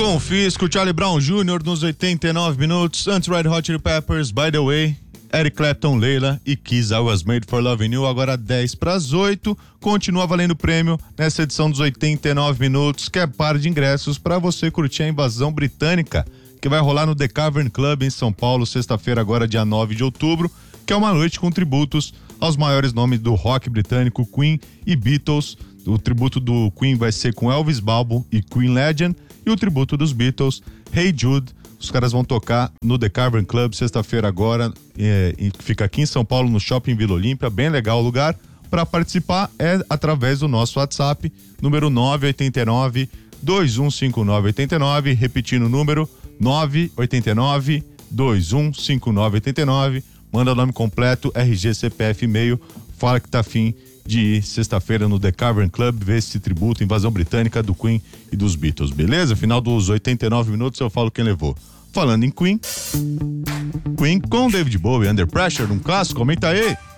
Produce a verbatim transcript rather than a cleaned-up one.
Confisco, Charlie Brown Júnior nos oitenta e nove minutos, antes Red Hot Chili Peppers, By The Way, Eric Clapton, Leila e Kiss, I Was Made For Loving You, agora dez para as oito, continua valendo prêmio nessa edição dos oitenta e nove minutos, que é par de ingressos para você curtir a invasão britânica, que vai rolar no The Cavern Club em São Paulo, sexta-feira agora dia nove de outubro, que é uma noite com tributos aos maiores nomes do rock britânico, Queen e Beatles. O tributo do Queen vai ser com Elvis Balbo e Queen Legend, e o tributo dos Beatles, Hey Jude. Os caras vão tocar no The Cavern Club sexta-feira agora, é, e fica aqui em São Paulo, no Shopping Vila Olímpia, bem legal o lugar. Para participar é através do nosso WhatsApp, número nove oito nove, dois um cinco nove oito nove, repetindo o número nove oito nove, dois um cinco nove oito nove, manda o nome completo, R G, C P F, e-mail, fala que tá afim de ir sexta-feira no The Cavern Club ver esse tributo, invasão britânica do Queen e dos Beatles, beleza? Final dos oitenta e nove minutos eu falo quem levou. Falando em Queen, Queen com David Bowie, Under Pressure, um clássico, comenta aí!